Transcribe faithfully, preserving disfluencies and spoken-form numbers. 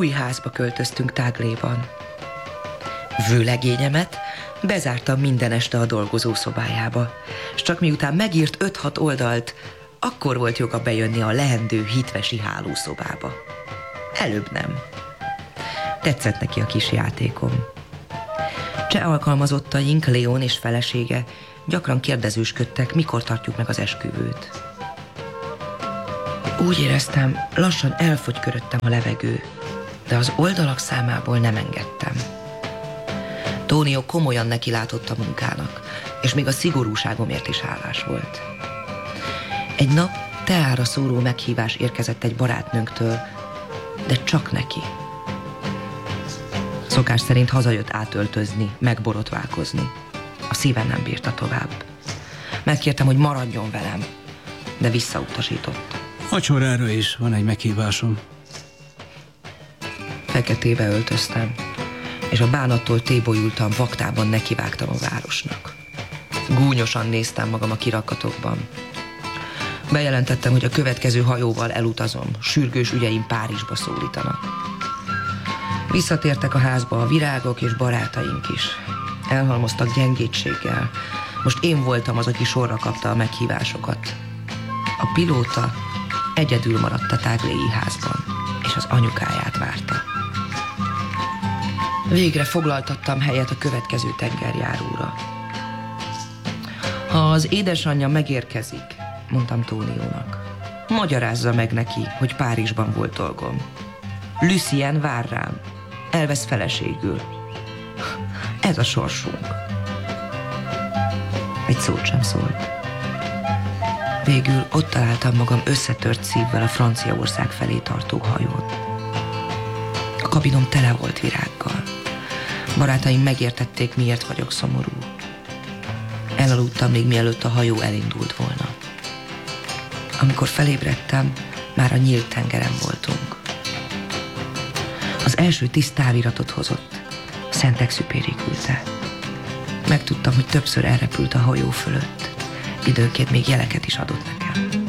új házba költöztünk Tágléban. Vőlegényemet bezártam minden este a dolgozó szobájába, és csak miután megírt öt-hat oldalt, akkor volt joga bejönni a leendő hitvesi hálószobába. Előbb nem. Tetszett neki a kis játékom. Cseh alkalmazottaink, Leon és felesége gyakran kérdezősködtek, mikor tartjuk meg az esküvőt. Úgy éreztem, lassan elfogy köröttem a levegő, de az oldalak számából nem engedtem. Tónió komolyan nekilátott a munkának, és még a szigorúságomért is hálás volt. Egy nap teára szóró meghívás érkezett egy barátnőnktől, de csak neki. Szokás szerint hazajött átöltözni, megborotválkozni. A szívem nem bírta tovább. Megkértem, hogy maradjon velem, de visszautasított. Vacsorára is van egy meghívásom. Feketébe öltöztem, és a bánattól tébolyultam, vaktában nekivágtam a városnak. Gúnyosan néztem magam a kirakatokban. Bejelentettem, hogy a következő hajóval elutazom, sürgős ügyeim Párizsba szólítanak. Visszatértek a házba a virágok és barátaink is. Elhalmoztak gyengétséggel. Most én voltam az, aki sorra kapta a meghívásokat. A pilóta egyedül maradt a tágléi házban, és az anyukáját várta. Végre foglaltattam helyet a következő tengerjáróra. Ha az édesanyja megérkezik, mondtam Tóniónak, magyarázza meg neki, hogy Párizsban volt dolgom. Lucien vár rám, elvesz feleségül. Ez a sorsunk. Egy szót sem szólt. Végül ott találtam magam összetört szívvel a Franciaország felé tartó hajón. A kabinom tele volt virággal. Barátaim megértették, miért vagyok szomorú. Elaludtam még mielőtt a hajó elindult volna. Amikor felébredtem, már a nyílt tengeren voltunk. Az első tiszt táviratot hozott. Szent-Exupéry küldte. Megtudtam, hogy többször elrepült a hajó fölött. Időnként még jeleket is adott nekem.